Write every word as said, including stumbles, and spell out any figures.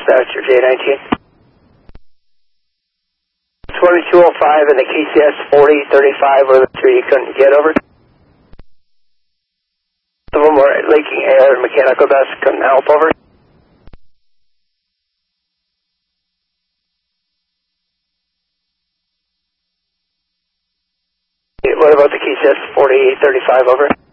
dispatcher, J nineteen. twenty-two oh five and the K C S forty thirty-five were the three you couldn't get over. Some of them were leaking air and mechanical dust, couldn't help over. What about the K C S forty thirty-five over?